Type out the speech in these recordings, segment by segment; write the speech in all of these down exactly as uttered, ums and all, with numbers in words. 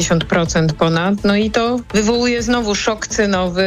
pięćdziesiąt procent ponad. No i to wywołuje znowu szok cenowy,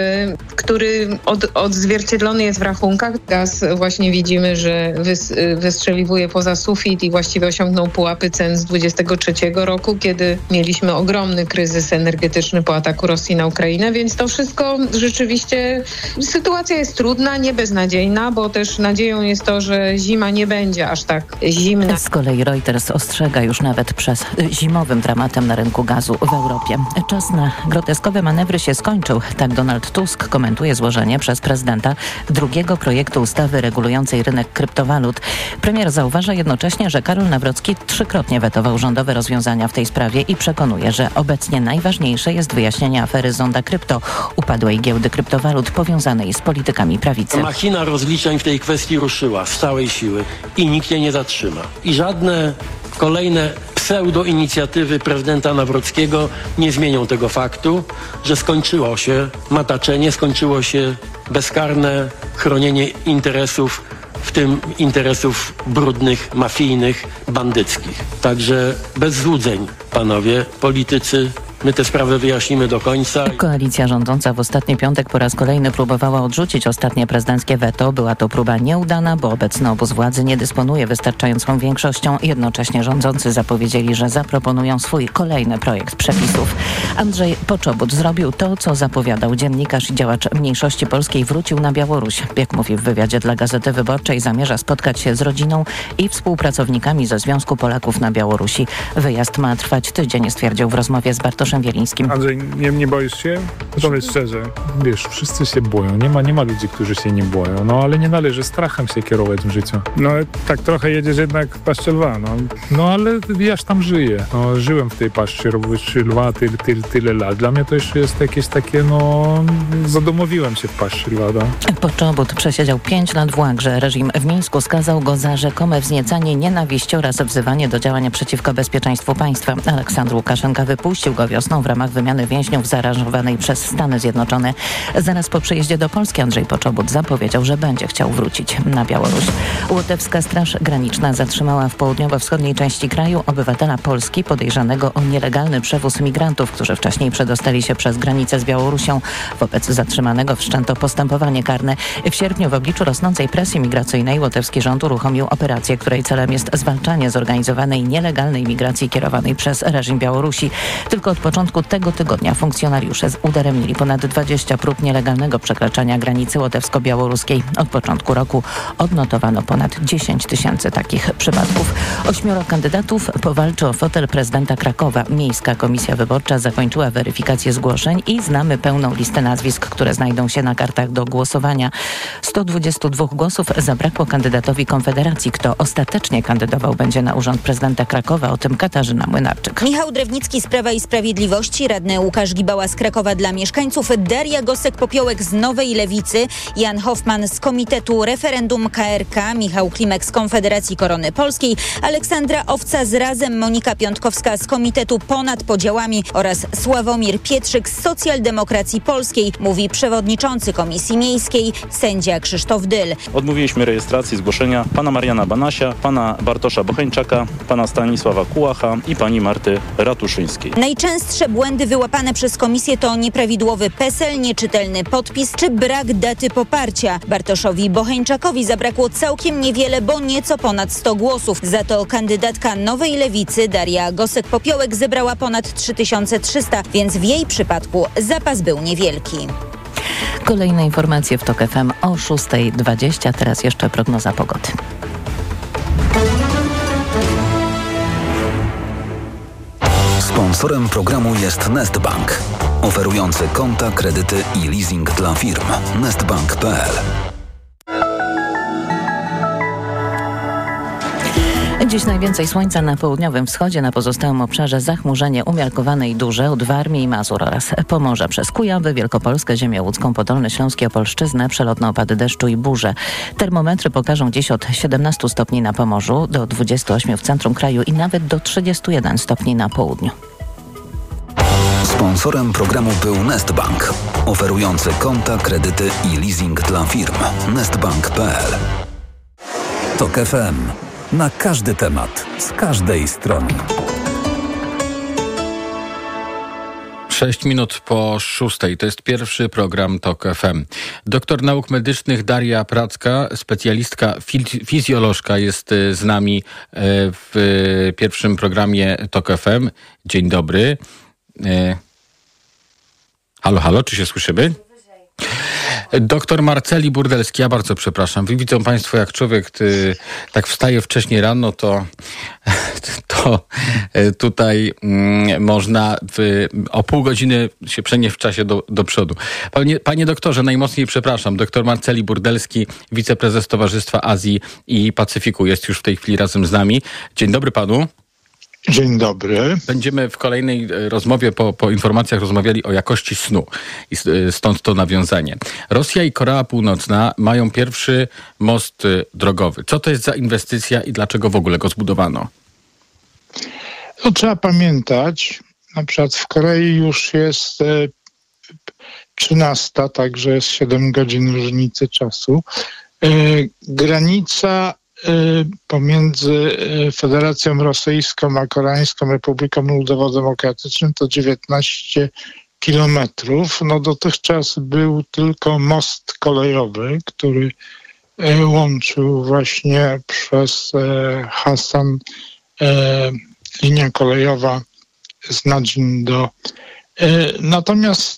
który od, odzwierciedlony jest w rachunkach. Gaz właśnie widzimy, że wys, wystrzeliwuje poza sufit i właściwie osiągnął pułapy cen z dwudziestego trzeciego roku, kiedy mieliśmy ogromny kryzys energetyczny po ataku Rosji na Ukrainę, więc to wszystko rzeczywiście, sytuacja jest trudna, nie beznadziejna, bo też nadzieją jest to, że zima nie będzie aż tak zimna. Z kolei Reuters ostrzega już nawet przed zimowym dramatem na rynku gazu w Europie. Czas na groteskowe manewry się skończył. Tak Donald Tusk komentuje złożenie przez prezydenta drugiego projektu ustawy regulującej rynek kryptowalut. Premier zauważa jednocześnie, że Karol Nawrocki trzykrotnie wetował rządowe rozwiązania w tej sprawie i przekonuje, że obecnie najważniejsze jest wyjaśnienie afery Zonda Krypto, upadłej giełdy kryptowalut powiązanej z politykami prawicy. Machina rozliczeń w tej kwestii ruszyła z całej siły i nikt jej nie zatrzyma. I żadne kolejne pseudo-inicjatywy prezydenta Nawrockiego nie zmienią tego faktu, że skończyło się mataczenie, skończyło się bezkarne chronienie interesów, w tym interesów brudnych, mafijnych, bandyckich. Także bez złudzeń, panowie politycy. My tę sprawę wyjaśnimy do końca. Koalicja rządząca w ostatni piątek po raz kolejny próbowała odrzucić ostatnie prezydenckie weto. Była to próba nieudana, bo obecny obóz władzy nie dysponuje wystarczającą większością. Jednocześnie rządzący zapowiedzieli, że zaproponują swój kolejny projekt przepisów. Andrzej Poczobut zrobił to, co zapowiadał. Dziennikarz i działacz mniejszości polskiej wrócił na Białoruś. Jak mówi w wywiadzie dla Gazety Wyborczej, zamierza spotkać się z rodziną i współpracownikami ze Związku Polaków na Białorusi. Wyjazd ma trwać tydzień, stwierdził w rozmowie z Bartoszem Wielińskim. Andrzej, nie, nie boisz się? Powiedz szczerze. Wiesz, wszyscy się boją. Nie ma, nie ma ludzi, którzy się nie boją. No ale nie należy strachem się kierować w życiu. No tak trochę jedziesz jednak w paszczy lwa. No, no ale ja tam żyję. No, żyłem w tej paszczy lwa tyle, tyle, tyle lat. Dla mnie to już jest jakieś takie, no... Zadomowiłem się w paszczy lwa. No. Poczobut przesiedział pięć lat w łagrze. Reżim w Mińsku skazał go za rzekome wzniecanie nienawiści oraz wzywanie do działania przeciwko bezpieczeństwu państwa. Aleksandr Łukaszenka wypuścił go wiosną w ramach wymiany więźniów zaaranżowanej przez Stany Zjednoczone. Zaraz po przyjeździe do Polski Andrzej Poczobut zapowiedział, że będzie chciał wrócić na Białoruś. Łotewska Straż Graniczna zatrzymała w południowo-wschodniej części kraju obywatela Polski podejrzanego o nielegalny przewóz migrantów, którzy wcześniej przedostali się przez granicę z Białorusią. Wobec zatrzymanego wszczęto postępowanie karne. W sierpniu w obliczu rosnącej presji migracyjnej łotewski rząd uruchomił operację, której celem jest zwalczanie zorganizowanej nielegalnej migracji kierowanej przez reżim Białorusi. Tylko od początku tego tygodnia funkcjonariusze udaremnili ponad dwadzieścia prób nielegalnego przekraczania granicy łotewsko-białoruskiej. Od początku roku odnotowano ponad dziesięć tysięcy takich przypadków. Ośmioro kandydatów powalczy o fotel prezydenta Krakowa. Miejska Komisja Wyborcza zakończyła weryfikację zgłoszeń i znamy pełną listę nazwisk, które znajdą się na kartach do głosowania. sto dwudziestu dwóch głosów zabrakło kandydatowi Konfederacji. Kto ostatecznie kandydował będzie na urząd prezydenta Krakowa, o tym Katarzyna Młynarczyk. Michał Drewnicki z Prawa i Sprawiedliwości, radny Łukasz Gibała z Krakowa dla mieszkańców, Daria Gosek-Popiołek z Nowej Lewicy, Jan Hoffman z Komitetu Referendum K R K, Michał Klimek z Konfederacji Korony Polskiej, Aleksandra Owca z Razem, Monika Piątkowska z Komitetu Ponad Podziałami oraz Sławomir Pietrzyk z Socjaldemokracji Polskiej, mówi przewodniczący Komisji Miejskiej, sędzia Krzysztof Dyl. Odmówiliśmy rejestracji zgłoszenia pana Mariana Banasia, pana Bartosza Bocheńczaka, pana Stanisława Kułacha i pani Marty Ratuszyńskiej. Najczęstsze błędy wyłapane przez komisję to nieprawidłowy PESEL, nieczytelny podpis czy brak daty poparcia. Bartoszowi Bocheńczakowi zabrakło całkiem niewiele, bo nieco ponad sto głosów. Za to kandydatka Nowej Lewicy Daria Gosek-Popiołek zebrała ponad trzy tysiące trzysta, więc w jej przypadku zapas był niewielki. Kolejne informacje w TOK F M o szósta dwadzieścia. Teraz jeszcze prognoza pogody. Sponsorem programu jest Nestbank, oferujący konta, kredyty i leasing dla firm. nestbank kropka p l. Dziś najwięcej słońca na południowym wschodzie, na pozostałym obszarze zachmurzenie umiarkowane i duże od Warmii i Mazur oraz Pomorza przez Kujawy, Wielkopolskę, Ziemię Łódzką, Podolny Śląski, Opolszczyznę, przelotne opady deszczu i burze. Termometry pokażą dziś od siedemnastu stopni na Pomorzu do dwudziestu ośmiu w centrum kraju i nawet do trzydziestu jeden stopni na południu. Sponsorem programu był Nestbank, oferujący konta, kredyty i leasing dla firm. nestbank kropka p l. TOK F M. Na każdy temat, z każdej strony. Sześć minut po szóstej. To jest pierwszy program TOK F M. Doktor nauk medycznych Daria Pracka, specjalistka fiz- fizjolożka jest z nami w pierwszym programie TOK F M. Dzień dobry. Halo, halo, czy się słyszymy? Doktor Marceli Burdelski, ja bardzo przepraszam. Wy widzą Państwo, jak człowiek ty, tak wstaje wcześniej rano, to, to tutaj mm, można w, o pół godziny się przenieść w czasie do, do przodu. Panie, panie doktorze, najmocniej przepraszam. Doktor Marceli Burdelski, wiceprezes Towarzystwa Azji i Pacyfiku, jest już w tej chwili razem z nami. Dzień dobry panu. Dzień dobry. Będziemy w kolejnej rozmowie po, po informacjach rozmawiali o jakości snu i stąd to nawiązanie. Rosja i Korea Północna mają pierwszy most drogowy. Co to jest za inwestycja i dlaczego w ogóle go zbudowano? No, trzeba pamiętać, na przykład w Korei już jest e, trzynasta, także jest siedem godzin różnicy czasu. E, granica pomiędzy Federacją Rosyjską a Koreańską Republiką Ludowo-Demokratyczną to dziewiętnaście kilometrów. No dotychczas był tylko most kolejowy, który łączył właśnie przez Hasan linia kolejowa z Nadzin do... Natomiast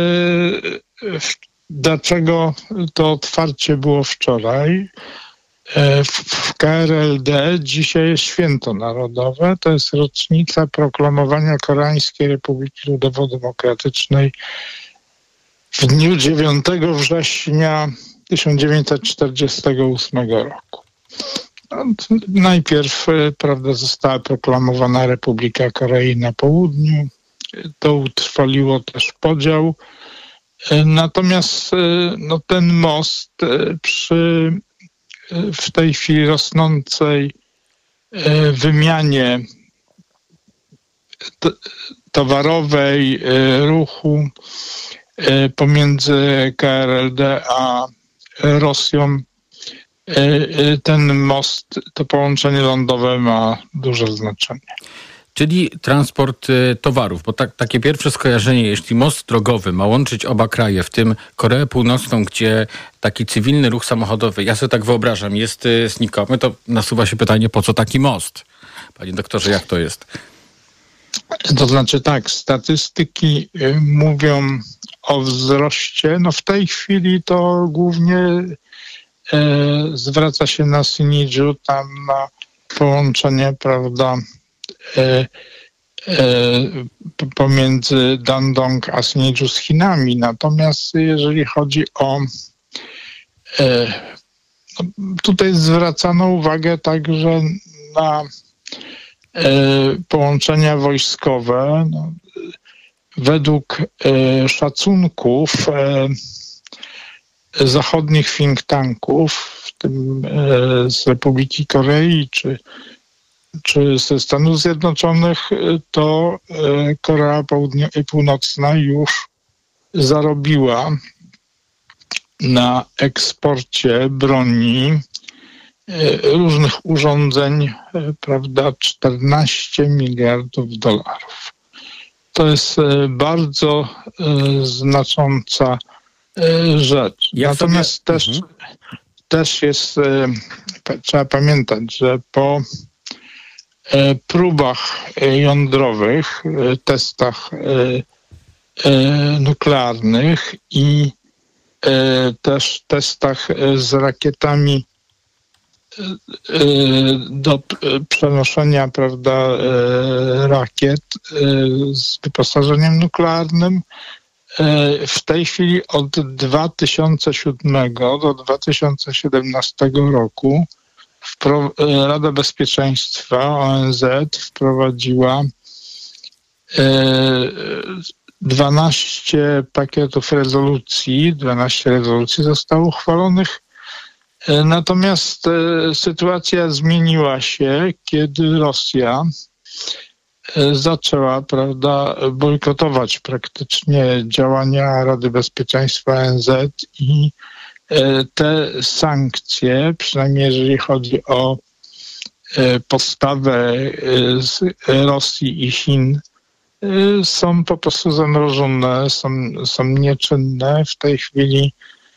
dlaczego to otwarcie było wczoraj? W K R L D dzisiaj jest święto narodowe, to jest rocznica proklamowania Koreańskiej Republiki Ludowo-Demokratycznej w dniu dziewiątego września tysiąc dziewięćset czterdziestego ósmego roku. No, najpierw, prawda, została proklamowana Republika Korei na południu, to utrwaliło też podział, natomiast no, ten most przy w tej chwili rosnącej wymianie towarowej, ruchu pomiędzy K R L D a Rosją, ten most, to połączenie lądowe ma duże znaczenie. Czyli transport y, towarów, bo tak, takie pierwsze skojarzenie, jeśli most drogowy ma łączyć oba kraje, w tym Koreę Północną, gdzie taki cywilny ruch samochodowy, ja sobie tak wyobrażam, jest y, znikomy, to nasuwa się pytanie, po co taki most? Panie doktorze, jak to jest? To znaczy tak, statystyki y, mówią o wzroście. No w tej chwili to głównie y, zwraca się na Sinŭiju, tam na połączenie, prawda, E, e, pomiędzy Dandong a Sinŭiju z Chinami. Natomiast jeżeli chodzi o e, no, tutaj zwracano uwagę także na e, połączenia wojskowe. No, według e, szacunków e, zachodnich think tanków, w tym e, z Republiki Korei czy czy ze Stanów Zjednoczonych, to Korea Południo- Północna już zarobiła na eksporcie broni, różnych urządzeń, prawda, czternaście miliardów dolarów. To jest bardzo znacząca rzecz. Ja Natomiast sobie... też, mhm. też jest, trzeba pamiętać, że po próbach jądrowych, testach nuklearnych i też testach z rakietami do przenoszenia, prawda, rakiet z wyposażeniem nuklearnym. W tej chwili od dwa tysiące siódmego do dwa tysiące siedemnastego roku Rada Bezpieczeństwa O N Z wprowadziła dwanaście pakietów rezolucji, dwanaście rezolucji zostało uchwalonych. Natomiast sytuacja zmieniła się, kiedy Rosja zaczęła, prawda, bojkotować praktycznie działania Rady Bezpieczeństwa O N Z i te sankcje, przynajmniej jeżeli chodzi o postawę z Rosji i Chin są po prostu zamrożone, są, są nieczynne. W tej chwili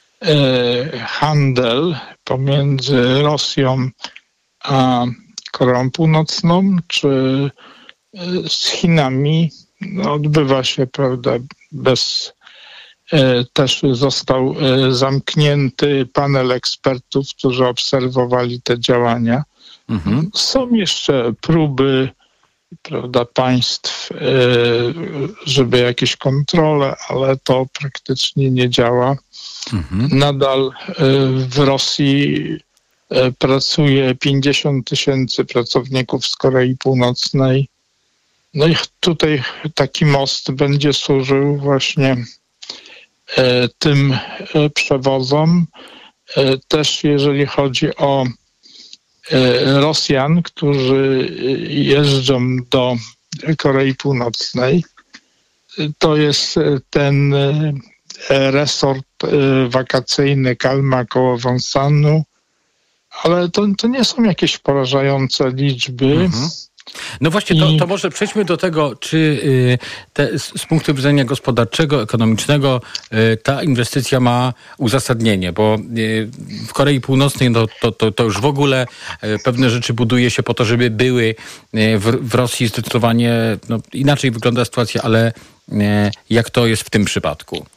handel pomiędzy Rosją a Koreą Północną czy z Chinami no, odbywa się, prawda, bez... Też został zamknięty panel ekspertów, którzy obserwowali te działania. Mhm. Są jeszcze próby, prawda, państw, żeby jakieś kontrole, ale to praktycznie nie działa. Mhm. Nadal w Rosji pracuje pięćdziesiąt tysięcy pracowników z Korei Północnej. No i tutaj taki most będzie służył właśnie tym przewozom. Też jeżeli chodzi o Rosjan, którzy jeżdżą do Korei Północnej, to jest ten resort wakacyjny Kalma koło Wonsanu, ale to, to nie są jakieś porażające liczby. Mhm. No właśnie, to, to może przejdźmy do tego, czy y, te, z, z punktu widzenia gospodarczego, ekonomicznego y, ta inwestycja ma uzasadnienie, bo y, w Korei Północnej no, to, to, to już w ogóle y, pewne rzeczy buduje się po to, żeby były. Y, w, w Rosji zdecydowanie no, inaczej wygląda sytuacja, ale y, jak to jest w tym przypadku?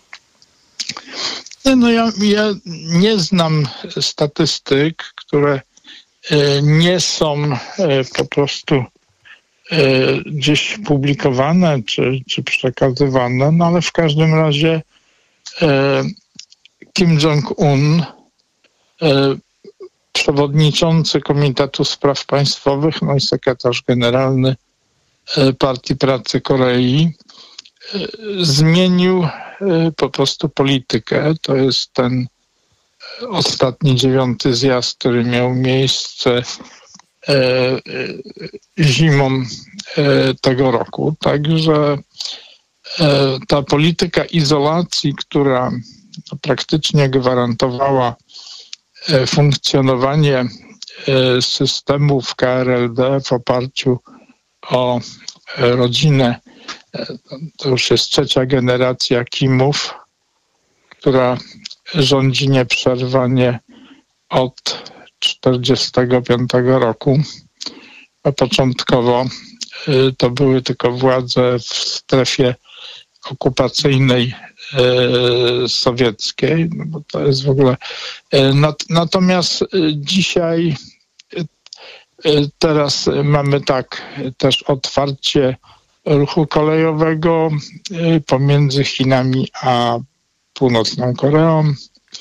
No ja, ja nie znam statystyk, które y, nie są y, po prostu gdzieś publikowane czy, czy przekazywane, no ale w każdym razie e, Kim Jong-un, e, przewodniczący Komitetu Spraw Państwowych, no i sekretarz generalny e, Partii Pracy Korei, e, zmienił e, po prostu politykę. To jest ten ostatni dziewiąty zjazd, który miał miejsce zimą tego roku. Także ta polityka izolacji, która praktycznie gwarantowała funkcjonowanie systemów K R L D w oparciu o rodzinę, to już jest trzecia generacja Kimów, która rządzi nieprzerwanie od czterdziestego piątego roku, a początkowo y, to były tylko władze w strefie okupacyjnej y, sowieckiej, no bo to jest w ogóle... Y, nat, natomiast y, dzisiaj y, y, teraz mamy tak też otwarcie ruchu kolejowego y, pomiędzy Chinami a Północną Koreą.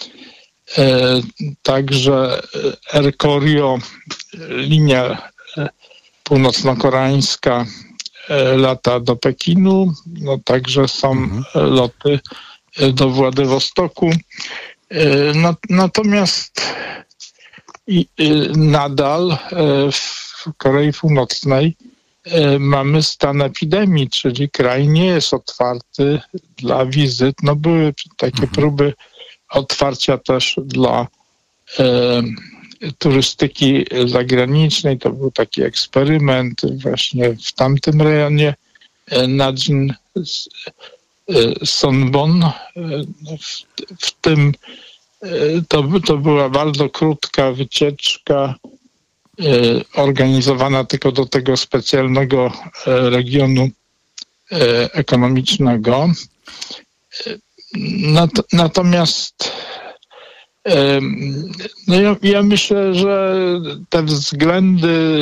Także Air Koryo, linia północno-koreańska, lata do Pekinu, no także są mhm. loty do Władywostoku. Natomiast i nadal w Korei Północnej mamy stan epidemii, czyli kraj nie jest otwarty dla wizyt. No były takie mhm. próby otwarcia też dla e, turystyki zagranicznej. To był taki eksperyment właśnie w tamtym rejonie e, Najin e, Sonbon. E, w, w tym e, to, to była bardzo krótka wycieczka e, organizowana tylko do tego specjalnego e, regionu e, ekonomicznego. E, Nat- natomiast no ja, ja myślę, że te względy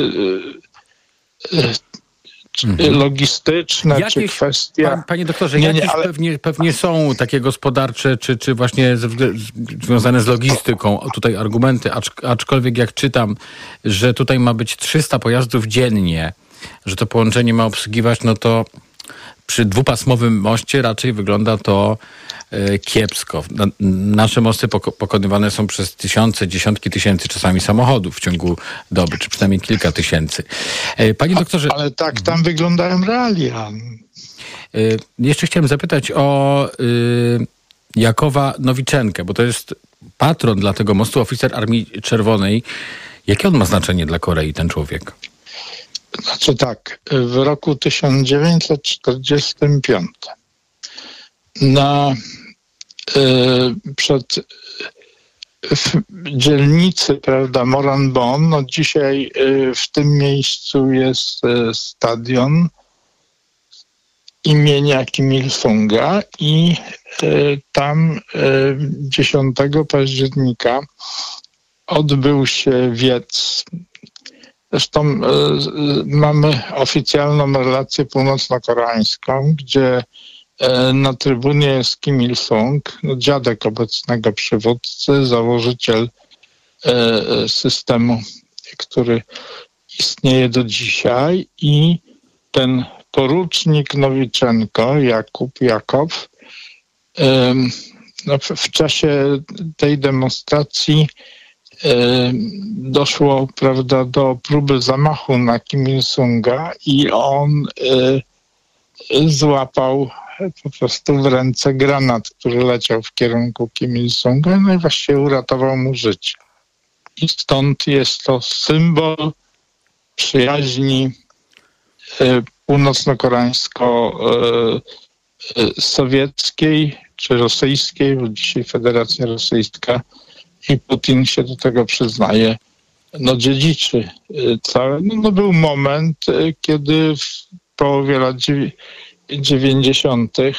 mhm. logistyczne, Jakieś, czy kwestia... Pan, panie doktorze, nie, jakieś nie, ale... pewnie, pewnie są takie gospodarcze, czy, czy właśnie z, związane z logistyką, tutaj argumenty, acz, aczkolwiek jak czytam, że tutaj ma być trzysta pojazdów dziennie, że to połączenie ma obsługiwać, no to przy dwupasmowym moście raczej wygląda to e, kiepsko. Na, nasze mosty poko- pokonywane są przez tysiące, dziesiątki tysięcy czasami samochodów w ciągu doby, czy przynajmniej kilka tysięcy. E, panie doktorze... Ale tak tam wyglądają realia. E, jeszcze chciałem zapytać o e, Jakowa Nowiczenkę, bo to jest patron dla tego mostu, oficer Armii Czerwonej. Jakie on ma znaczenie dla Korei, ten człowiek? Znaczy tak, w roku tysiąc dziewięćset czterdziestym piątym na y, przed w dzielnicy, prawda, Moranbon, no dzisiaj y, w tym miejscu jest y, stadion imienia Kim Il-sunga i y, tam y, dziesiątego października odbył się wiec. Zresztą y, y, mamy oficjalną relację północno-koreańską, gdzie y, na trybunie jest Kim Il-sung, no, dziadek obecnego przywódcy, założyciel y, systemu, który istnieje do dzisiaj, i ten porucznik Nowiczenko, Jakub Jakow, y, no, w, w czasie tej demonstracji doszło, prawda, do próby zamachu na Kim Il-sunga i on y, złapał po prostu w ręce granat, który leciał w kierunku Kim Il-sunga, no i właściwie uratował mu życie. I stąd jest to symbol przyjaźni y, północno-koreańsko-sowieckiej czy rosyjskiej, bo dzisiaj Federacja Rosyjska i Putin się do tego przyznaje, no dziedziczy całe. No, no był moment, kiedy w połowie lat dziewięćdziesiątych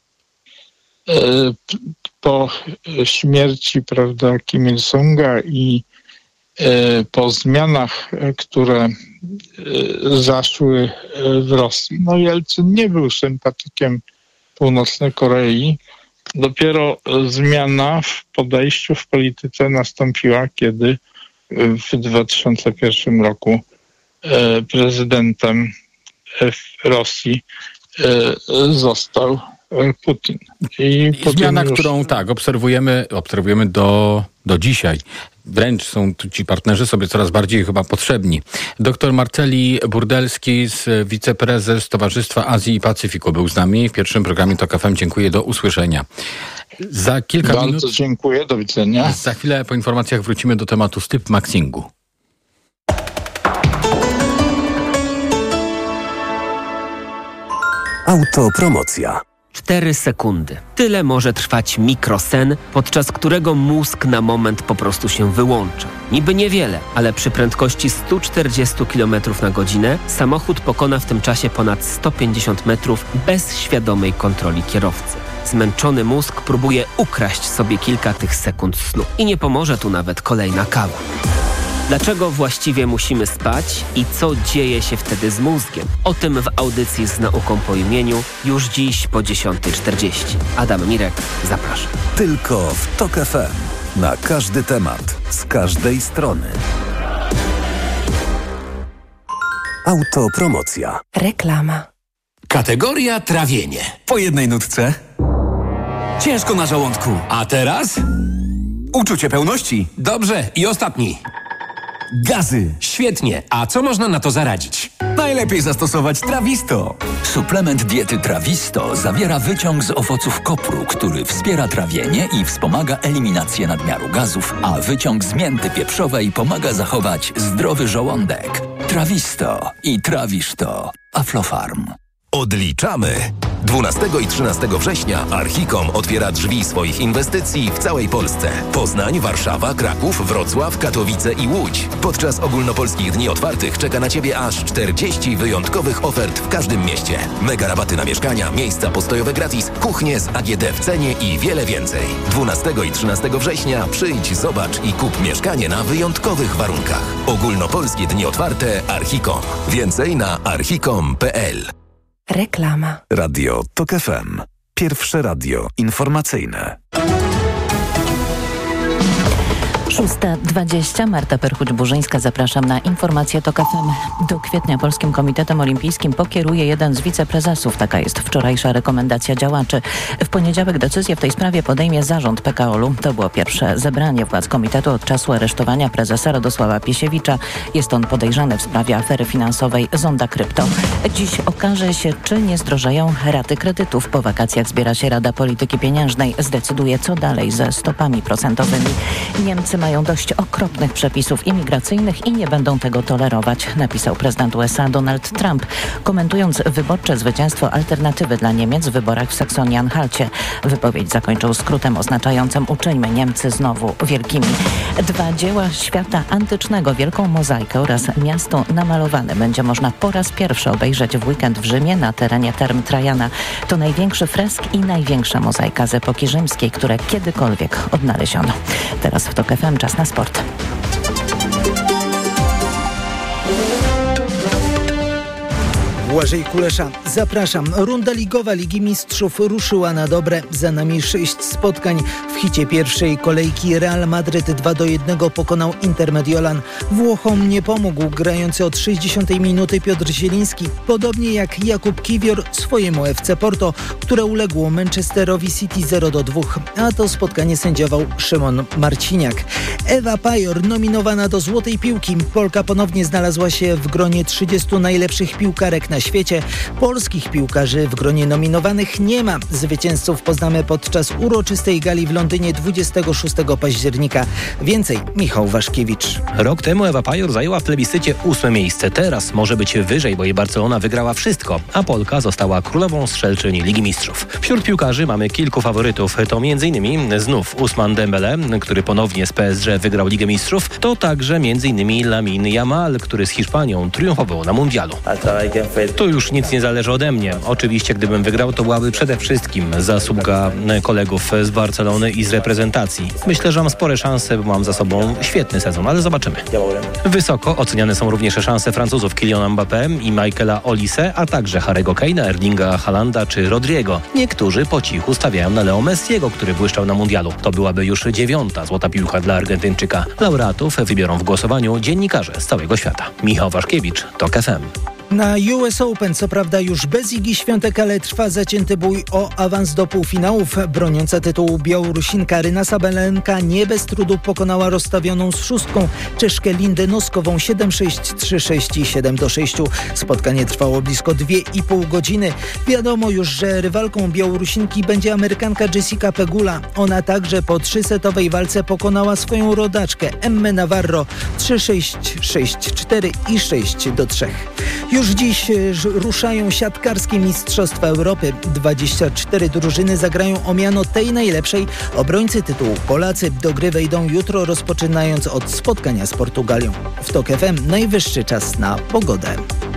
po śmierci, prawda, Kim Il-sunga i po zmianach, które zaszły w Rosji, no Jelcyn nie był sympatykiem Północnej Korei. Dopiero zmiana w podejściu w polityce nastąpiła, kiedy w dwa tysiące pierwszym roku prezydentem Rosji został Putin. I Putin zmiana, już... którą tak obserwujemy, obserwujemy do, do dzisiaj. Wręcz są tu ci partnerzy sobie coraz bardziej chyba potrzebni. Doktor Marceli Burdelski, wiceprezes Towarzystwa Azji i Pacyfiku, był z nami w pierwszym programie Tok F M. Dziękuję, do usłyszenia. Za kilka Bardzo minut... dziękuję, do widzenia. Za chwilę po informacjach wrócimy do tematu Stip Maxingu. Autopromocja. Cztery sekundy. Tyle może trwać mikrosen, podczas którego mózg na moment po prostu się wyłącza. Niby niewiele, ale przy prędkości sto czterdzieści kilometrów na godzinę samochód pokona w tym czasie ponad sto pięćdziesiąt metrów bez świadomej kontroli kierowcy. Zmęczony mózg próbuje ukraść sobie kilka tych sekund snu. I nie pomoże tu nawet kolejna kawa. Dlaczego właściwie musimy spać i co dzieje się wtedy z mózgiem? O tym w audycji z nauką po imieniu już dziś po dziesiątej czterdzieści. Adam Mirek, zapraszam. Tylko w Tok F M. Na każdy temat, z każdej strony. Autopromocja. Reklama. Kategoria trawienie. Po jednej nutce. Ciężko na żołądku. A teraz? Uczucie pełności. Dobrze, i ostatni. Gazy. Świetnie. A co można na to zaradzić? Najlepiej zastosować Trawisto. Suplement diety Trawisto zawiera wyciąg z owoców kopru, który wspiera trawienie i wspomaga eliminację nadmiaru gazów, a wyciąg z mięty pieprzowej pomaga zachować zdrowy żołądek. Trawisto i trawisz to. Aflofarm. Odliczamy! dwunastego i trzynastego września Archicom otwiera drzwi swoich inwestycji w całej Polsce. Poznań, Warszawa, Kraków, Wrocław, Katowice i Łódź. Podczas ogólnopolskich dni otwartych czeka na Ciebie aż czterdzieści wyjątkowych ofert w każdym mieście. Mega rabaty na mieszkania, miejsca postojowe gratis, kuchnie z A G D w cenie i wiele więcej. dwunastego i trzynastego września przyjdź, zobacz i kup mieszkanie na wyjątkowych warunkach. Ogólnopolskie dni otwarte Archicom. Więcej na archicom kropka p l. Reklama. Radio Tok F M. Pierwsze radio informacyjne. szósta dwadzieścia. Marta Perchuć-Burzyńska, zapraszam na informację Tok F M. Do kwietnia Polskim Komitetem Olimpijskim pokieruje jeden z wiceprezesów. Taka jest wczorajsza rekomendacja działaczy. W poniedziałek decyzję w tej sprawie podejmie zarząd P K O L-u. To było pierwsze zebranie władz komitetu od czasu aresztowania prezesa Radosława Piesiewicza. Jest on podejrzany w sprawie afery finansowej Zonda Krypto. Dziś okaże się, czy nie zdrożeją raty kredytów. Po wakacjach zbiera się Rada Polityki Pieniężnej. Zdecyduje, co dalej ze stopami procentowymi. Niemcy mają mają dość okropnych przepisów imigracyjnych i nie będą tego tolerować, napisał prezydent U S A Donald Trump, komentując wyborcze zwycięstwo alternatywy dla Niemiec w wyborach w Saksonii-Anhalcie. Wypowiedź zakończył skrótem oznaczającym uczyńmy Niemcy znowu wielkimi. Dwa dzieła świata antycznego, wielką mozaikę oraz miasto namalowane będzie można po raz pierwszy obejrzeć w weekend w Rzymie na terenie Term Trajana. To największy fresk i największa mozaika z epoki rzymskiej, które kiedykolwiek odnaleziono. Teraz w TOK F M czas na sport. Błażej Kulesza, zapraszam. Runda ligowa Ligi Mistrzów ruszyła na dobre. Za nami sześć spotkań. W hicie pierwszej kolejki Real Madryt dwa do jednego pokonał Inter Mediolan. Włochom nie pomógł grający od sześćdziesiątej minuty Piotr Zieliński, podobnie jak Jakub Kiwior swojemu F C Porto, które uległo Manchesterowi City zero do dwóch, a to spotkanie sędziował Szymon Marciniak. Ewa Pajor nominowana do Złotej Piłki. Polka ponownie znalazła się w gronie trzydziestu najlepszych piłkarek na świecie. Polskich piłkarzy w gronie nominowanych nie ma. Zwycięzców poznamy podczas uroczystej gali w Londynie dwudziestego szóstego października. Więcej Michał Waszkiewicz. Rok temu Ewa Pajor zajęła w plebiscycie ósme miejsce. Teraz może być wyżej, bo jej Barcelona wygrała wszystko, a Polka została królową strzelczyni Ligi Mistrzów. Wśród piłkarzy mamy kilku faworytów. To m.in. znów Ousmane Dembele, który ponownie z P S G wygrał Ligę Mistrzów. To także m.in. Lamine Yamal, który z Hiszpanią triumfował na mundialu. Tu już nic nie zależy ode mnie. Oczywiście, gdybym wygrał, to byłaby przede wszystkim zasługa kolegów z Barcelony i z reprezentacji. Myślę, że mam spore szanse, bo mam za sobą świetny sezon, ale zobaczymy. Wysoko oceniane są również szanse Francuzów Kyliana Mbappé i Michaela Olise, a także Harry'ego Kane'a, Erlinga Haalanda czy Rodriego. Niektórzy po cichu stawiają na Leo Messiego, który błyszczał na mundialu. To byłaby już dziewiąta złota piłka dla Argentyńczyka. Laureatów wybiorą w głosowaniu dziennikarze z całego świata. Michał Waszkiewicz, TOK F M. Na U S Open co prawda już bez Igi Świątek, ale trwa zacięty bój o awans do półfinałów. Broniąca tytułu Białorusinka Aryna Sabalenka nie bez trudu pokonała rozstawioną z szóstką Czeszkę Lindę Noskową siedem sześć, trzy sześć i siedem do sześciu. Spotkanie trwało blisko dwie i pół godziny. Wiadomo już, że rywalką Białorusinki będzie Amerykanka Jessica Pegula. Ona także po trzysetowej walce pokonała swoją rodaczkę Emmę Navarro trzy sześć, sześć cztery i sześć do trzech. Już dziś ruszają siatkarskie Mistrzostwa Europy. dwadzieścia cztery drużyny zagrają o miano tej najlepszej. Obrońcy tytułu Polacy do gry wejdą jutro, rozpoczynając od spotkania z Portugalią. W TOK F M najwyższy czas na pogodę.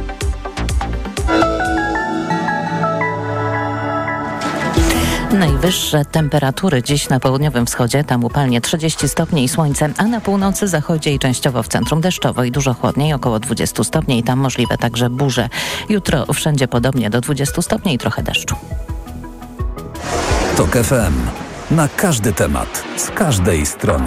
Najwyższe temperatury dziś na południowym wschodzie, tam upalnie trzydzieści stopni i słońce, a na północy, zachodzie i częściowo w centrum deszczowo i dużo chłodniej, około dwadzieścia stopni i tam możliwe także burze. Jutro wszędzie podobnie do dwudziestu stopni i trochę deszczu. TOK F M. Na każdy temat, z każdej strony.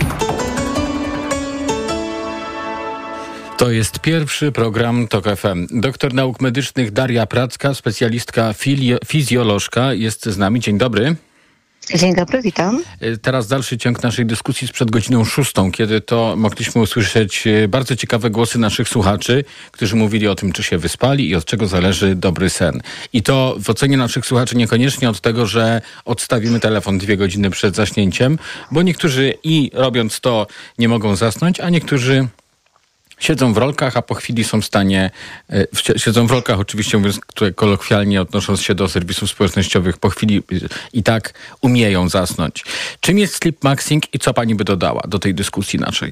To jest pierwszy program TOK F M. Doktor nauk medycznych Daria Pracka, specjalistka fili- fizjolożka jest z nami. Dzień dobry. Dzień dobry, witam. Teraz dalszy ciąg naszej dyskusji sprzed godziną szóstą, kiedy to mogliśmy usłyszeć bardzo ciekawe głosy naszych słuchaczy, którzy mówili o tym, czy się wyspali i od czego zależy dobry sen. I to w ocenie naszych słuchaczy niekoniecznie od tego, że odstawimy telefon dwie godziny przed zaśnięciem, bo niektórzy i robiąc to nie mogą zasnąć, a niektórzy siedzą w rolkach, a po chwili są w stanie, siedzą w rolkach oczywiście mówiąc tutaj kolokwialnie, odnosząc się do serwisów społecznościowych, po chwili i tak umieją zasnąć. Czym jest sleep maxing i co pani by dodała do tej dyskusji naszej?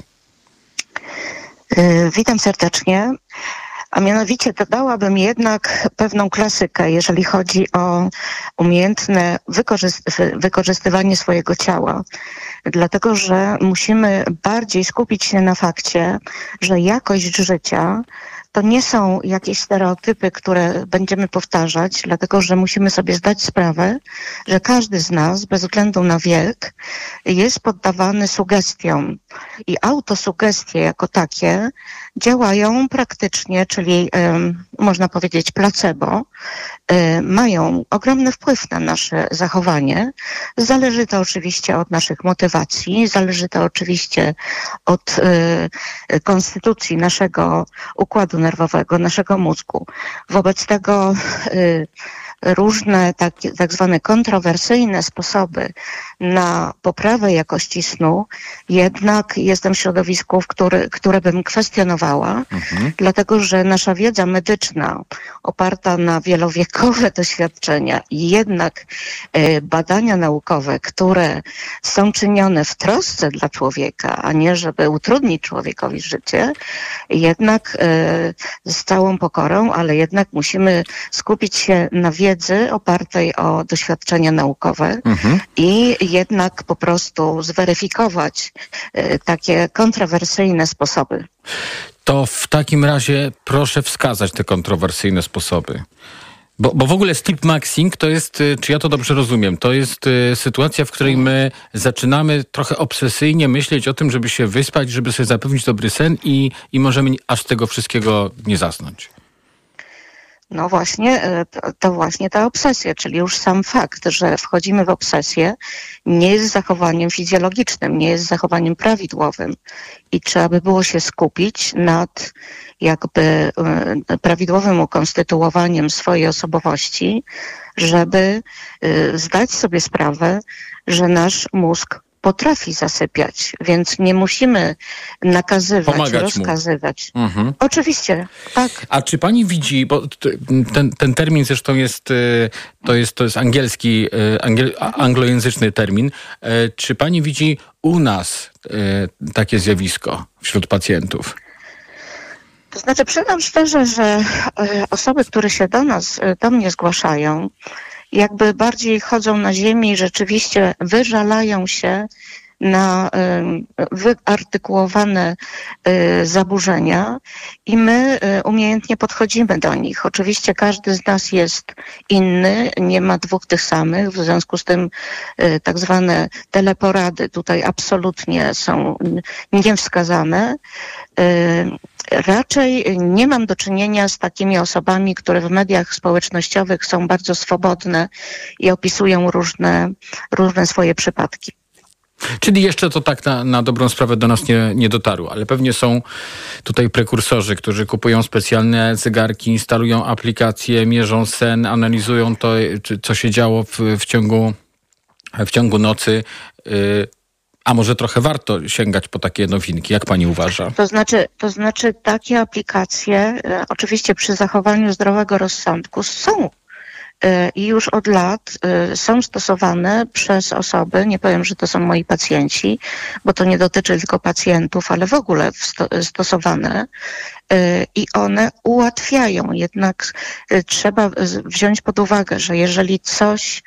Yy, witam serdecznie. A mianowicie dodałabym jednak pewną klasykę, jeżeli chodzi o umiejętne wykorzyst- wykorzystywanie swojego ciała. Dlatego, że musimy bardziej skupić się na fakcie, że jakość życia to nie są jakieś stereotypy, które będziemy powtarzać, dlatego że musimy sobie zdać sprawę, że każdy z nas, bez względu na wiek, jest poddawany sugestiom. I autosugestie jako takie działają praktycznie, czyli y, można powiedzieć placebo, y, mają ogromny wpływ na nasze zachowanie. Zależy to oczywiście od naszych motywacji, zależy to oczywiście od y, konstytucji naszego układu nerwowego, naszego mózgu. Wobec tego y, różne tak, tak zwane kontrowersyjne sposoby na poprawę jakości snu, jednak jestem w środowisku, w który, które bym kwestionowała, mhm. dlatego że nasza wiedza medyczna oparta na wielowiekowe doświadczenia i jednak y, badania naukowe, które są czynione w trosce dla człowieka, a nie żeby utrudnić człowiekowi życie, jednak y, z całą pokorą, ale jednak musimy skupić się na wiedzy opartej o doświadczenia naukowe mhm. i jednak po prostu zweryfikować y, takie kontrowersyjne sposoby. To w takim razie proszę wskazać te kontrowersyjne sposoby. Bo, bo w ogóle sleep maxing to jest, czy ja to dobrze rozumiem, to jest y, sytuacja, w której my zaczynamy trochę obsesyjnie myśleć o tym, żeby się wyspać, żeby sobie zapewnić dobry sen i, i możemy aż tego wszystkiego nie zasnąć. No właśnie, to, to właśnie ta obsesja, czyli już sam fakt, że wchodzimy w obsesję, nie jest zachowaniem fizjologicznym, nie jest zachowaniem prawidłowym i trzeba by było się skupić nad jakby prawidłowym ukonstytuowaniem swojej osobowości, żeby zdać sobie sprawę, że nasz mózg potrafi zasypiać, więc nie musimy nakazywać, pomagać rozkazywać. Mhm. Oczywiście, tak. A czy pani widzi, bo ten, ten termin zresztą jest, to jest, to jest angielski, angiel, anglojęzyczny termin. Czy pani widzi u nas takie zjawisko wśród pacjentów? To znaczy, przyznam szczerze, że osoby, które się do nas, do mnie zgłaszają, jakby bardziej chodzą na ziemię i rzeczywiście wyżalają się na wyartykułowane zaburzenia i my umiejętnie podchodzimy do nich. Oczywiście każdy z nas jest inny, nie ma dwóch tych samych, w związku z tym tak zwane teleporady tutaj absolutnie są niewskazane. Raczej nie mam do czynienia z takimi osobami, które w mediach społecznościowych są bardzo swobodne i opisują różne, różne swoje przypadki. Czyli jeszcze to tak na, na dobrą sprawę do nas nie, nie dotarło, ale pewnie są tutaj prekursorzy, którzy kupują specjalne zegarki, instalują aplikacje, mierzą sen, analizują to, czy, co się działo w, w, ciągu, w ciągu nocy. Yy, a może trochę warto sięgać po takie nowinki, jak pani uważa? To znaczy, to znaczy takie aplikacje, e, oczywiście przy zachowaniu zdrowego rozsądku, są i już od lat są stosowane przez osoby, nie powiem, że to są moi pacjenci, bo to nie dotyczy tylko pacjentów, ale w ogóle stosowane i one ułatwiają. Jednak trzeba wziąć pod uwagę, że jeżeli coś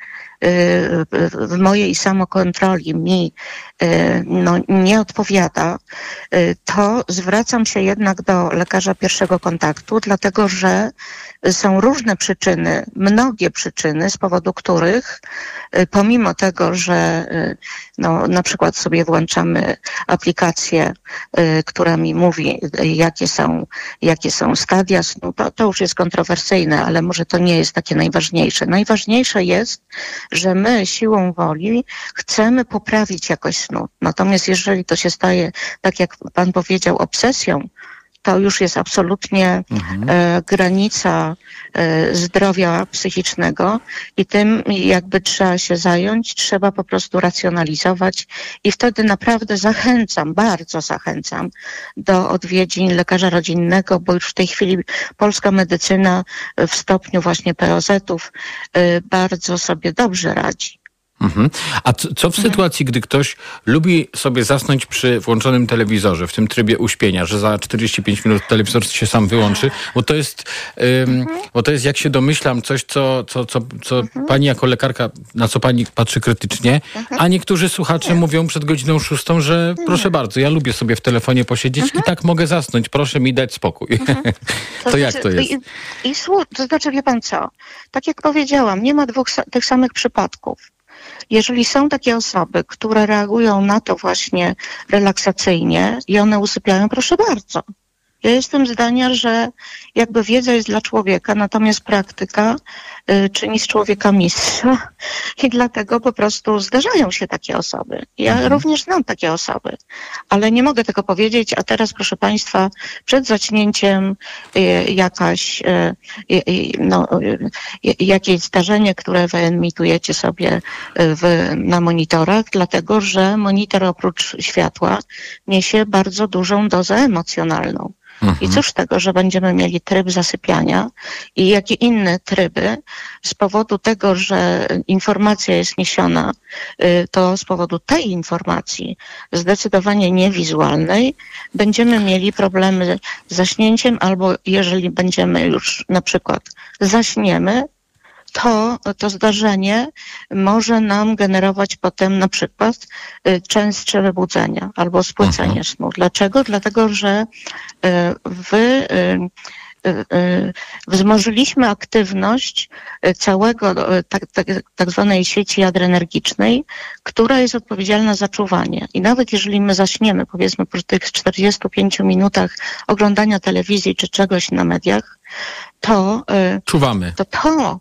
w mojej samokontroli mi no, nie odpowiada, to zwracam się jednak do lekarza pierwszego kontaktu, dlatego że są różne przyczyny, mnogie przyczyny, z powodu których pomimo tego, że no, na przykład sobie włączamy aplikację, która mi mówi, jakie są, jakie są stadia snu, to, to już jest kontrowersyjne, ale może to nie jest takie najważniejsze. Najważniejsze jest, że my siłą woli chcemy poprawić jakość snu. Natomiast jeżeli to się staje, tak jak pan powiedział, obsesją, to już jest absolutnie mhm. e, granica e, zdrowia psychicznego i tym jakby trzeba się zająć, trzeba po prostu racjonalizować i wtedy naprawdę zachęcam, bardzo zachęcam do odwiedzin lekarza rodzinnego, bo już w tej chwili polska medycyna w stopniu właśnie P O Z-ów e, bardzo sobie dobrze radzi. Mhm. A co, co w sytuacji, gdy ktoś lubi sobie zasnąć przy włączonym telewizorze, w tym trybie uśpienia, że za czterdzieści pięć minut telewizor się sam wyłączy, bo to jest, ym, mhm. bo to jest, jak się domyślam, coś, co, co, co, co mhm. pani jako lekarka, na co pani patrzy krytycznie, mhm. a niektórzy słuchacze Nie. mówią przed godziną szóstą, że Nie. proszę bardzo, ja lubię sobie w telefonie posiedzieć mhm. i tak mogę zasnąć, proszę mi dać spokój. Mhm. To, to znaczy, jak to jest? I, i, to znaczy, wie pan co, tak jak powiedziałam, nie ma dwóch tych samych przypadków. Jeżeli są takie osoby, które reagują na to właśnie relaksacyjnie i one usypiają, proszę bardzo. Ja jestem zdania, że jakby wiedza jest dla człowieka, natomiast praktyka y, czyni z człowieka mistrza i dlatego po prostu zdarzają się takie osoby. Ja mhm. również znam takie osoby, ale nie mogę tego powiedzieć, a teraz proszę Państwa, przed zacznięciem y, jakaś, y, y, no, y, jakieś zdarzenie, które wyemitujecie sobie w, na monitorach, dlatego że monitor oprócz światła niesie bardzo dużą dozę emocjonalną. Mhm. I cóż z tego, że będziemy mieli tryb zasypiania i jakie inne tryby z powodu tego, że informacja jest niesiona, to z powodu tej informacji zdecydowanie niewizualnej będziemy mieli problemy z zaśnięciem, albo jeżeli będziemy już na przykład zaśniemy, to to zdarzenie może nam generować potem na przykład y, częstsze wybudzenia albo spłycenie mhm. snu. Dlaczego? Dlatego, że y, wy y, y, y, wzmożyliśmy aktywność całego y, tak, tak, tak zwanej sieci adrenergicznej, która jest odpowiedzialna za czuwanie. I nawet jeżeli my zaśniemy, powiedzmy po tych czterdziestu pięciu minutach oglądania telewizji czy czegoś na mediach, to czuwamy. To, to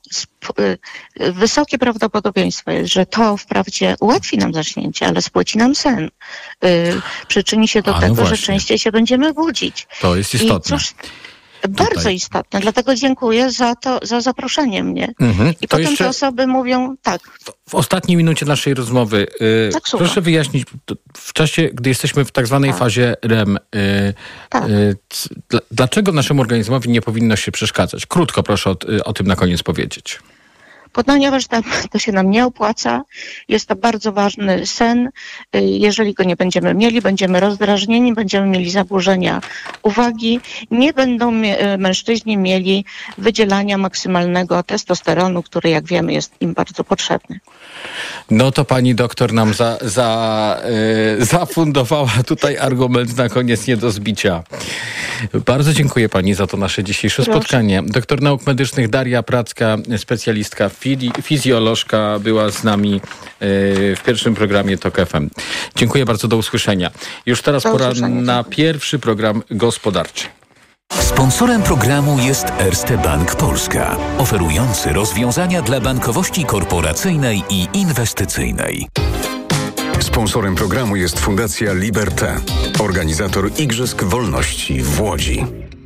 wysokie prawdopodobieństwo jest, że to wprawdzie ułatwi nam zaśnięcie, ale spłyci nam sen. Przyczyni się do A, tego, no że częściej się będziemy budzić. To jest istotne. I cóż, bardzo Tutaj. istotne. Dlatego dziękuję za to, za zaproszenie mnie. Mhm. I to potem jeszcze... te osoby mówią tak. W ostatniej minucie naszej rozmowy yy, tak, proszę wyjaśnić, w czasie, gdy jesteśmy w tak zwanej tak. fazie R E M, yy, tak. yy, c, d- dlaczego naszemu organizmowi nie powinno się przeszkadzać? Krótko proszę o, o tym na koniec powiedzieć. Ponieważ tam, to się nam nie opłaca, jest to bardzo ważny sen. Jeżeli go nie będziemy mieli, będziemy rozdrażnieni, będziemy mieli zaburzenia uwagi, nie będą mężczyźni mieli wydzielania maksymalnego testosteronu, który jak wiemy jest im bardzo potrzebny. No to pani doktor nam za, za, yy, zafundowała tutaj argument na koniec nie do zbicia. Bardzo dziękuję pani za to nasze dzisiejsze Proszę. spotkanie. Doktor nauk medycznych Daria Pracka, specjalistka fizjolożka, była z nami yy, w pierwszym programie Tok F M. Dziękuję bardzo, do usłyszenia. Już teraz do pora usłyszenia. na pierwszy program gospodarczy. Sponsorem programu jest Erste Bank Polska, oferujący rozwiązania dla bankowości korporacyjnej i inwestycyjnej. Sponsorem programu jest Fundacja Liberté, organizator Igrzysk Wolności w Łodzi.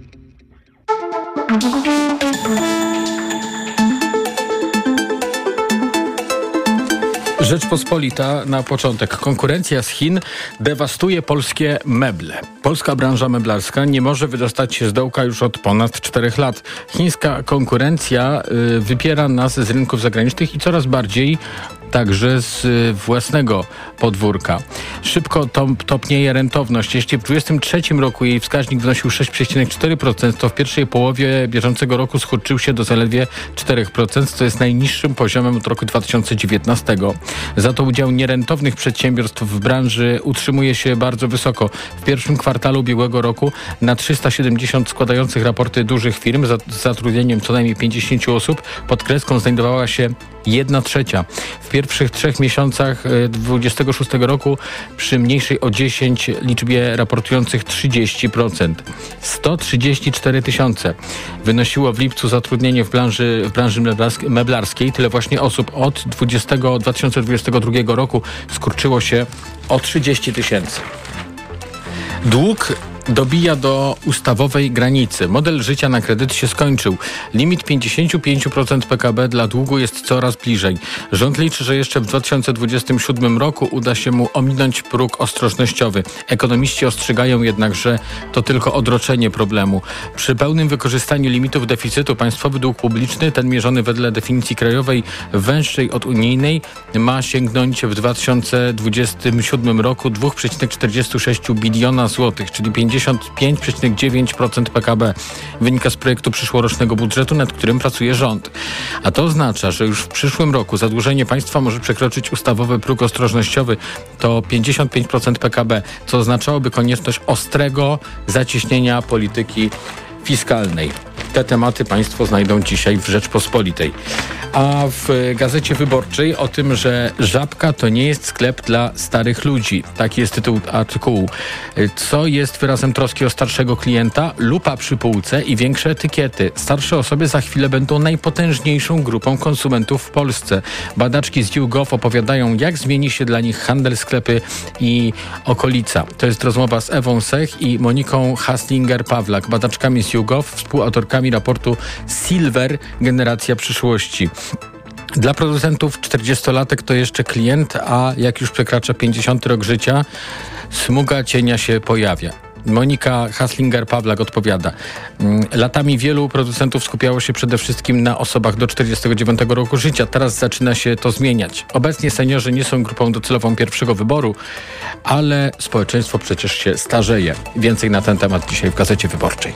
Rzeczpospolita na początek. Konkurencja z Chin dewastuje polskie meble. Polska branża meblarska nie może wydostać się z dołka już od ponad czterech lat. Chińska konkurencja y, wypiera nas z rynków zagranicznych i coraz bardziej także z własnego podwórka. Szybko top, topnieje rentowność. Jeśli w dwudziestym trzecim roku jej wskaźnik wynosił sześć przecinek cztery procent, to w pierwszej połowie bieżącego roku skurczył się do zaledwie cztery procent, co jest najniższym poziomem od roku dwa tysiące dziewiętnastego. Za to udział nierentownych przedsiębiorstw w branży utrzymuje się bardzo wysoko. W pierwszym kwartale ubiegłego roku na trzysta siedemdziesiąt składających raporty dużych firm z zatrudnieniem co najmniej pięćdziesięciu osób pod kreską znajdowała się jedna trzecia. W pierwszych trzech miesiącach dwudziestego szóstego roku przy mniejszej o dziesięć liczbie raportujących trzydzieści procent. sto trzydzieści cztery tysiące wynosiło w lipcu zatrudnienie w branży, w branży meblarskiej. Tyle właśnie osób od dwa tysiące dwudziestego drugiego roku skurczyło się o trzydzieści tysięcy. Dług dobija do ustawowej granicy. Model życia na kredyt się skończył. Limit pięćdziesiąt pięć procent P K B dla długu jest coraz bliżej. Rząd liczy, że jeszcze w dwa tysiące dwudziestym siódmym roku uda się mu ominąć próg ostrożnościowy. Ekonomiści ostrzegają jednak, że to tylko odroczenie problemu. Przy pełnym wykorzystaniu limitów deficytu państwowy dług publiczny, ten mierzony wedle definicji krajowej węższej od unijnej, ma sięgnąć w dwa tysiące dwudziestym siódmym roku dwa przecinek czterdzieści sześć biliona złotych, czyli pięćdziesiąt pięć przecinek dziewięć procent P K B. Wynika z projektu przyszłorocznego budżetu, nad którym pracuje rząd. A to oznacza, że już w przyszłym roku zadłużenie państwa może przekroczyć ustawowy próg ostrożnościowy, to pięćdziesiąt pięć procent P K B, co oznaczałoby konieczność ostrego zacieśnienia polityki fiskalnej. Te tematy Państwo znajdą dzisiaj w Rzeczpospolitej. A w Gazecie Wyborczej o tym, że Żabka to nie jest sklep dla starych ludzi. Taki jest tytuł artykułu. Co jest wyrazem troski o starszego klienta? Lupa przy półce i większe etykiety. Starsze osoby za chwilę będą najpotężniejszą grupą konsumentów w Polsce. Badaczki z YouGov opowiadają, jak zmieni się dla nich handel, sklepy i okolica. To jest rozmowa z Ewą Sech i Moniką Haslinger-Pawlak, badaczkami z YouGov, współautorkami raportu Silver – Generacja przyszłości. Dla producentów czterdziestolatek to jeszcze klient, a jak już przekracza pięćdziesiąty rok życia, smuga cienia się pojawia. Monika Haslinger-Pawlak odpowiada. Latami wielu producentów skupiało się przede wszystkim na osobach do czterdziestego dziewiątego roku życia. Teraz zaczyna się to zmieniać. Obecnie seniorzy nie są grupą docelową pierwszego wyboru, ale społeczeństwo przecież się starzeje. Więcej na ten temat dzisiaj w Gazecie Wyborczej.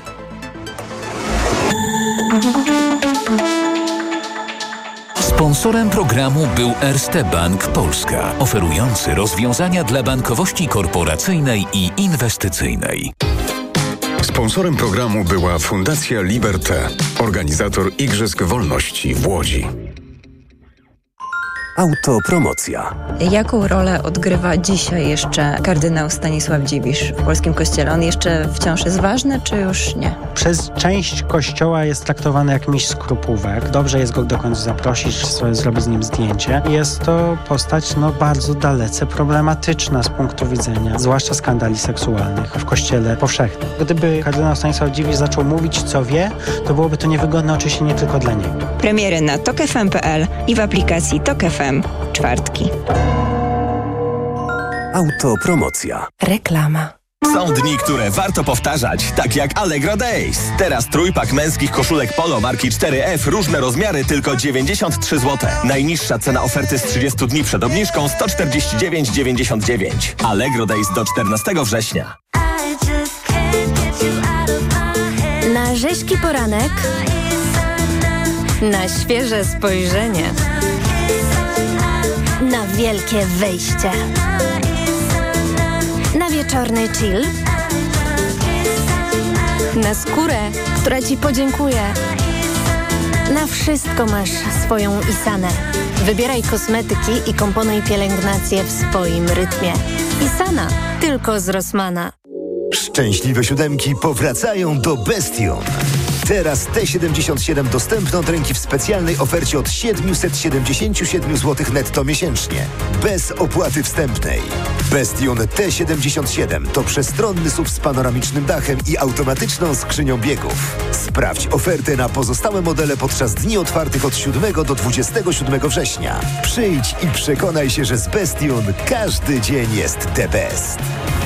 Sponsorem programu był Erste Bank Polska, oferujący rozwiązania dla bankowości korporacyjnej i inwestycyjnej. Sponsorem programu była Fundacja Liberté, organizator Igrzysk Wolności w Łodzi. Autopromocja. Jaką rolę odgrywa dzisiaj jeszcze kardynał Stanisław Dziwisz w polskim kościele? On jeszcze wciąż jest ważny, czy już nie? Przez część kościoła jest traktowany jak miś skrupówek. Dobrze jest go dokądś zaprosić, zrobić z nim zdjęcie. Jest to postać no, bardzo dalece problematyczna z punktu widzenia, zwłaszcza skandali seksualnych w kościele powszechnym. Gdyby kardynał Stanisław Dziwisz zaczął mówić, co wie, to byłoby to niewygodne oczywiście nie tylko dla niego. Premiery na tok f m kropka p l i w aplikacji Tok F M. Czwartki. Autopromocja. Reklama. Są dni, które warto powtarzać, tak jak Allegro Days. Teraz trójpak męskich koszulek Polo marki cztery F, różne rozmiary, tylko dziewięćdziesiąt trzy złote. Najniższa cena oferty z trzydziestu dni przed obniżką sto czterdzieści dziewięć dziewięćdziesiąt dziewięć. Allegro Days do czternastego września. Na rzeźki poranek, na świeże spojrzenie, na wielkie wyjście, na wieczorny chill, na skórę, która Ci podziękuje. Na wszystko masz swoją Isanę. Wybieraj kosmetyki i komponuj pielęgnację w swoim rytmie. Isana, tylko z Rossmana. Szczęśliwe siódemki powracają do Bestion. Teraz T siedemdziesiąt siedem dostępne od ręki w specjalnej ofercie od siedemset siedemdziesiąt siedem złotych netto miesięcznie. Bez opłaty wstępnej. Bestion T siedemdziesiąt siedem to przestronny S U V z panoramicznym dachem i automatyczną skrzynią biegów. Sprawdź ofertę na pozostałe modele podczas dni otwartych od siódmego do dwudziestego siódmego września. Przyjdź i przekonaj się, że z Bestion każdy dzień jest the best.